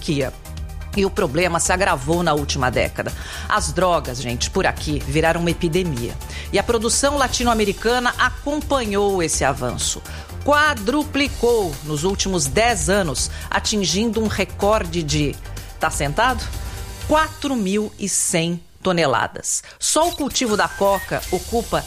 Turquia. E o problema se agravou na última década. As drogas, gente, por aqui viraram uma epidemia. E a produção latino-americana acompanhou esse avanço. Quadruplicou nos últimos 10 anos, atingindo um recorde de... Tá sentado? 4.100 toneladas. Só o cultivo da coca ocupa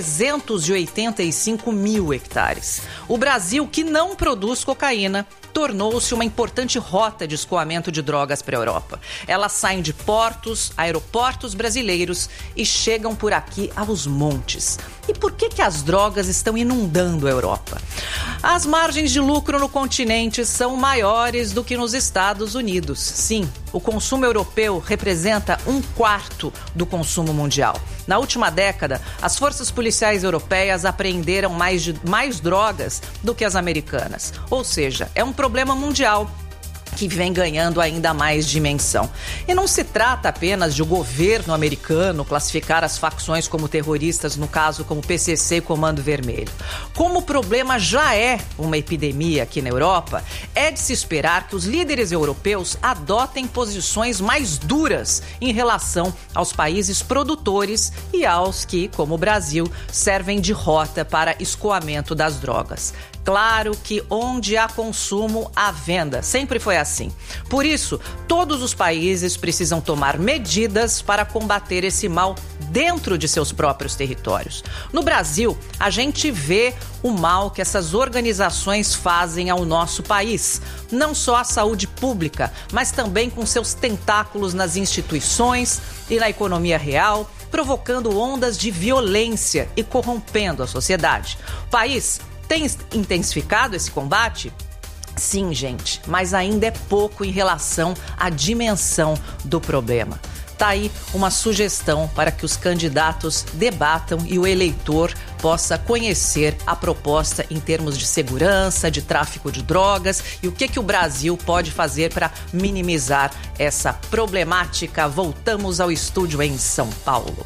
385 mil hectares. O Brasil, que não produz cocaína, tornou-se uma importante rota de escoamento de drogas para a Europa. Elas saem de portos, aeroportos brasileiros e chegam por aqui aos montes. E por que as drogas estão inundando a Europa? As margens de lucro no continente são maiores do que nos Estados Unidos. Sim, o consumo europeu representa 1/4 do consumo mundial. Na última década, as forças policiais europeias apreenderam mais drogas do que as americanas. Ou seja, é um problema mundial que vem ganhando ainda mais dimensão. E não se trata apenas de o governo americano classificar as facções como terroristas, no caso como PCC e Comando Vermelho. Como o problema já é uma epidemia aqui na Europa, é de se esperar que os líderes europeus adotem posições mais duras em relação aos países produtores e aos que, como o Brasil, servem de rota para escoamento das drogas. Claro que onde há consumo, há venda. Sempre foi assim. Por isso, todos os países precisam tomar medidas para combater esse mal dentro de seus próprios territórios. No Brasil, a gente vê o mal que essas organizações fazem ao nosso país. Não só a saúde pública, mas também com seus tentáculos nas instituições e na economia real, provocando ondas de violência e corrompendo a sociedade. O país tem intensificado esse combate? Sim, gente, mas ainda é pouco em relação à dimensão do problema. Tá aí uma sugestão para que os candidatos debatam e o eleitor possa conhecer a proposta em termos de segurança, de tráfico de drogas e o que o Brasil pode fazer para minimizar essa problemática. Voltamos ao estúdio em São Paulo.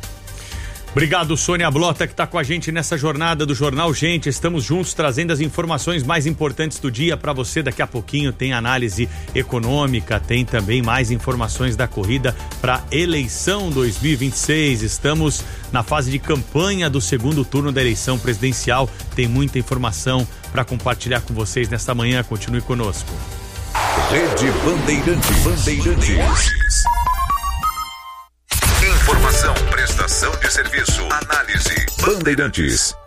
Obrigado, Sônia Blota, que está com a gente nessa jornada do Jornal Gente. Estamos juntos trazendo as informações mais importantes do dia para você. Daqui a pouquinho tem análise econômica, tem também mais informações da corrida para eleição 2026. Estamos na fase de campanha do segundo turno da eleição presidencial. Tem muita informação para compartilhar com vocês nesta manhã. Continue conosco. Rede Bandeirantes. Informação, prestação de serviço, análise. Bandeirantes.